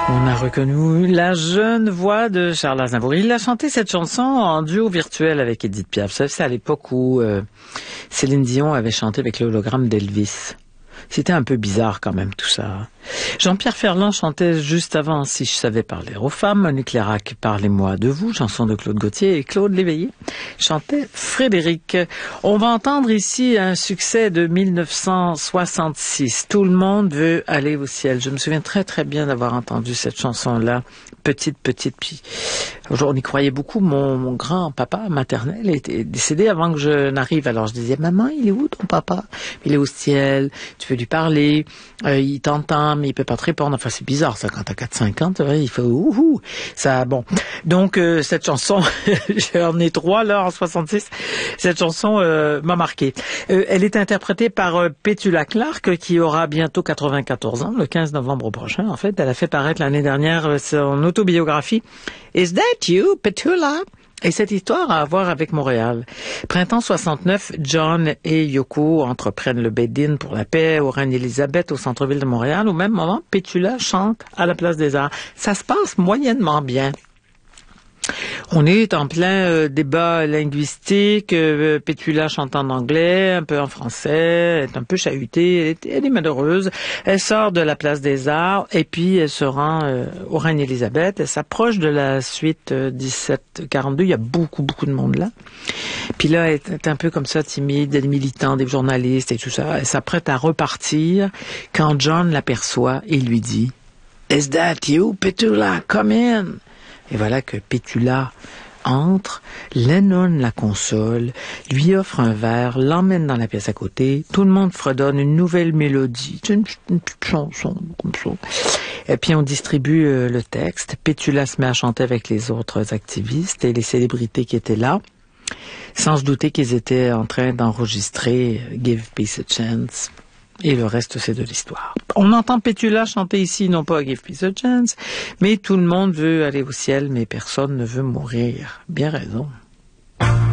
On a reconnu la jeune voix de Charles Aznavour. Il a chanté cette chanson en duo virtuel avec Édith Piaf. Ça, c'est à l'époque où Céline Dion avait chanté avec l'hologramme d'Elvis. C'était un peu bizarre quand même tout ça. Jean-Pierre Ferland chantait juste avant Si je savais parler aux femmes. Monique Lérac, Parlez-moi de vous, chanson de Claude Gauthier, et Claude Léveillé chantait Frédéric. On va entendre ici un succès de 1966. Tout le monde veut aller au ciel. Je me souviens très très bien d'avoir entendu cette chanson-là. Petite, puis on y croyait beaucoup. Mon grand-papa maternel était décédé avant que je n'arrive. Alors je disais, maman, il est où ton papa? Il est au ciel, tu peux lui parler, il t'entend, mais il peut pas te répondre. Enfin, c'est bizarre ça, quand t'as 4-5 ans, il fait ouhou. Ça, bon. Donc, cette chanson, j'en ai 3 là, en 66. Cette chanson m'a marqué. Elle est interprétée par Petula Clark, qui aura bientôt 94 ans, le 15 novembre prochain. En fait, elle a fait paraître l'année dernière son autobiographie Is That You, Petula? Et cette histoire a à voir avec Montréal. Printemps 69, John et Yoko entreprennent le bed-in pour la paix au Reine-Élisabeth au centre-ville de Montréal. Au même moment, Petula chante à la Place des Arts. Ça se passe moyennement bien. On est en plein débat linguistique. Petula chante en anglais, un peu en français, elle est un peu chahutée, elle est malheureuse. Elle sort de la Place des Arts et puis elle se rend au Reine-Élisabeth. Elle s'approche de la suite 1742. Il y a beaucoup de monde là. Puis là, elle est un peu comme ça, timide, des militants, des journalistes et tout ça. Elle s'apprête à repartir quand John l'aperçoit et lui dit « Is that you, Petula? Come in! » Et voilà que Petula entre, Lennon la console, lui offre un verre, l'emmène dans la pièce à côté, tout le monde fredonne une nouvelle mélodie, c'est une petite chanson comme ça. Et puis on distribue le texte, Petula se met à chanter avec les autres activistes et les célébrités qui étaient là, sans se douter qu'ils étaient en train d'enregistrer Give Peace a Chance. Et le reste, c'est de l'histoire. On entend Petula chanter ici, non pas Give Peace a Chance, mais tout le monde veut aller au ciel, mais personne ne veut mourir. Bien raison.